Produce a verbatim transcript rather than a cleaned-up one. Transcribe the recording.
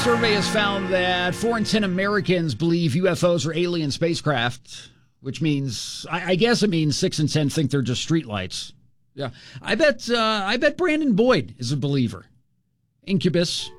survey has found that four in ten Americans believe U F Os are alien spacecraft, which means, I, I guess it means six in ten think they're just streetlights. Yeah, I bet. Uh, I bet Brandon Boyd is a believer. Incubus,